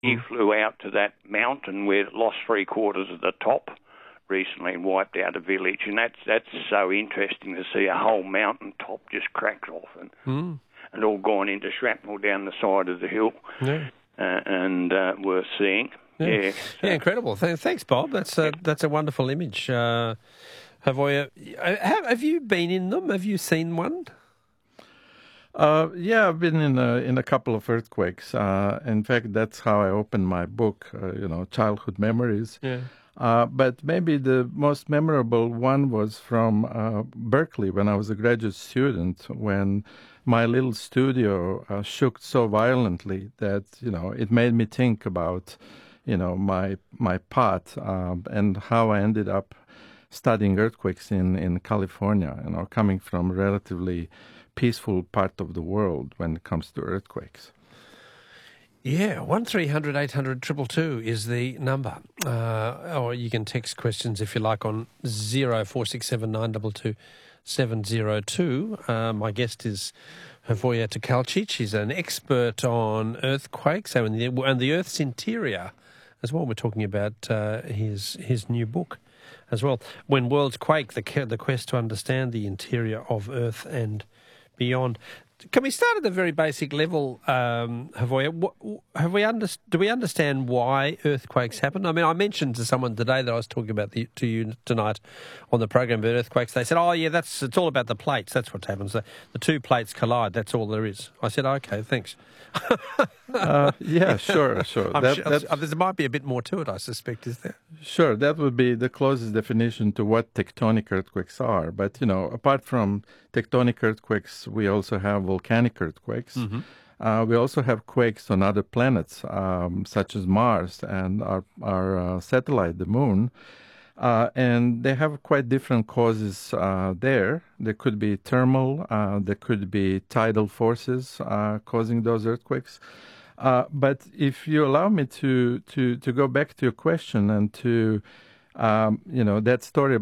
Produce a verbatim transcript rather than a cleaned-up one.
He Mm. flew out to that mountain where it lost three quarters of the top recently and wiped out a village, and that's that's so interesting to see a whole mountain top just cracked off and Mm. and all gone into shrapnel down the side of the hill, Yeah. uh, and uh, worth seeing. Yeah, Yeah, so, yeah, incredible. Th- thanks, Bob. That's a, that's a wonderful image. Uh, have, I, uh, have, have you been in them? Have you seen one? Uh, yeah, I've been in a, in a couple of earthquakes. Uh, in fact, that's how I opened my book, uh, you know, Childhood Memories. Yeah. Uh, but maybe the most memorable one was from uh, Berkeley when I was a graduate student, when my little studio uh, shook so violently that, you know, it made me think about, you know, my my path um, and how I ended up studying earthquakes in, in California, you know, coming from a relatively peaceful part of the world when it comes to earthquakes. Yeah, one three hundred eight hundred two two two is the number. Uh, or you can text questions if you like on zero four six seven nine two two seven zero two. Uh, my guest is Hrvoje Tkalčić. He's an expert on earthquakes and the, and the Earth's interior as well. We're talking about uh, his his new book as well. When Worlds Quake, the, the quest to understand the interior of Earth and beyond. Can we start at the very basic level, um, Hrvoje? What, have we under, do we understand why earthquakes happen? I mean, I mentioned to someone today that I was talking about the, to you tonight on the program about earthquakes. They said, "Oh, yeah, that's it's all about the plates. That's what happens. The, the two plates collide. That's all there is." I said, "Okay, thanks." uh, yeah, sure, sure. I'm That, sure that's, there might be a bit more to it, I suspect, is there? Sure, that would be the closest definition to what tectonic earthquakes are. But, you know, apart from tectonic earthquakes, we also have volcanic earthquakes. Mm-hmm. Uh, we also have quakes on other planets, um, such as Mars and our, our uh, satellite, the Moon. Uh, and they have quite different causes uh, there. There could be thermal, uh, there could be tidal forces uh, causing those earthquakes. Uh, but if you allow me to, to, to go back to your question and to, um, you know, that story